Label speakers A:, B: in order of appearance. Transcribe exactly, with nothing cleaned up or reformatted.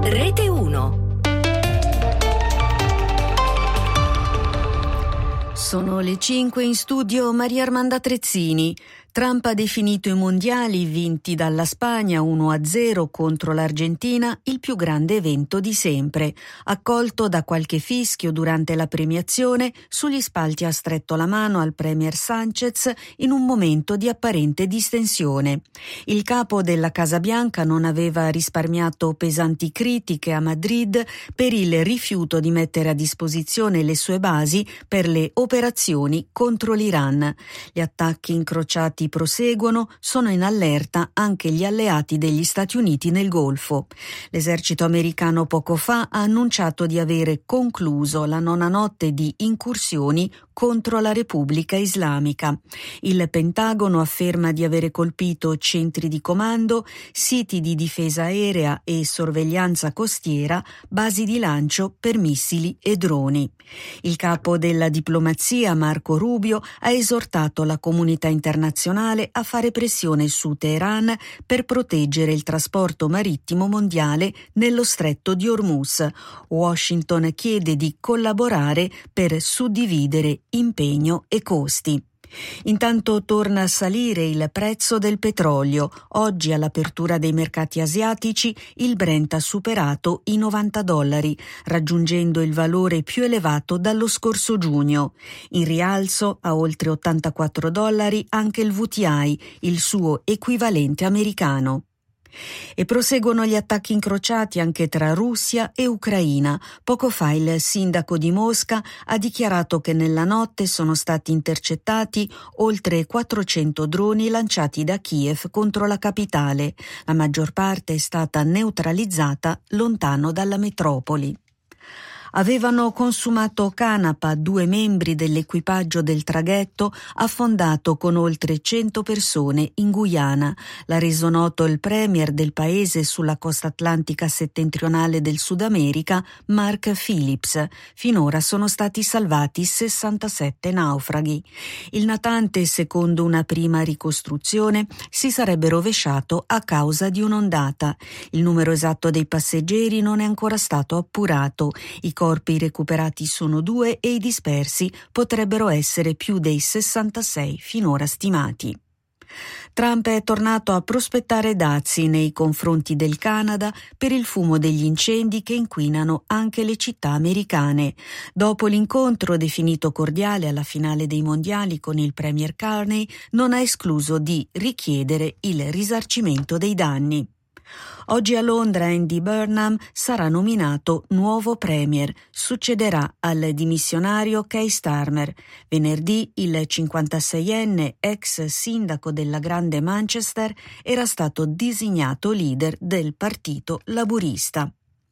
A: Rete uno. Sono le cinque, in studio Maria Armanda Trezzini. Trump ha definito i mondiali vinti dalla Spagna uno a zero contro l'Argentina il più grande evento di sempre. Accolto da qualche fischio durante la premiazione, sugli spalti ha stretto la mano al premier Sánchez in un momento di apparente distensione. Il capo della Casa Bianca non aveva risparmiato pesanti critiche a Madrid per il rifiuto di mettere a disposizione le sue basi per le operazioni contro l'Iran. Gli attacchi incrociati proseguono, sono in allerta anche gli alleati degli Stati Uniti nel Golfo. L'esercito americano poco fa ha annunciato di avere concluso la nona notte di incursioni contro la Repubblica Islamica. Il Pentagono afferma di avere colpito centri di comando, siti di difesa aerea e sorveglianza costiera, basi di lancio per missili e droni. Il capo della diplomazia, Marco Rubio, ha esortato la comunità internazionale a fare pressione su Teheran per proteggere il trasporto marittimo mondiale nello stretto di Hormuz. Washington chiede di collaborare per suddividere impegno e costi. Intanto torna a salire il prezzo del petrolio. Oggi, all'apertura dei mercati asiatici, il Brent ha superato i novanta dollari, raggiungendo il valore più elevato dallo scorso giugno. In rialzo a oltre ottantaquattro dollari anche il V T I, il suo equivalente americano. E proseguono gli attacchi incrociati anche tra Russia e Ucraina. Poco fa il sindaco di Mosca ha dichiarato che nella notte sono stati intercettati oltre quattrocento droni lanciati da Kiev contro la capitale. La maggior parte è stata neutralizzata lontano dalla metropoli. Avevano consumato canapa due membri dell'equipaggio del traghetto affondato con oltre cento persone in Guyana. L'ha reso noto il premier del paese sulla costa atlantica settentrionale del Sud America, Mark Phillips. Finora sono stati salvati sessantasette naufraghi. Il natante, secondo una prima ricostruzione, si sarebbe rovesciato a causa di un'ondata. Il numero esatto dei passeggeri non è ancora stato appurato. I corpi recuperati sono due e i dispersi potrebbero essere più dei sessantasei finora stimati. Trump è tornato a prospettare dazi nei confronti del Canada per il fumo degli incendi che inquinano anche le città americane. Dopo l'incontro definito cordiale alla finale dei mondiali con il premier Carney, non ha escluso di richiedere il risarcimento dei danni. Oggi a Londra Andy Burnham sarà nominato nuovo premier, succederà al dimissionario Keir Starmer. Venerdì il cinquantaseienne ex sindaco della Grande Manchester era stato designato leader del Partito Laburista.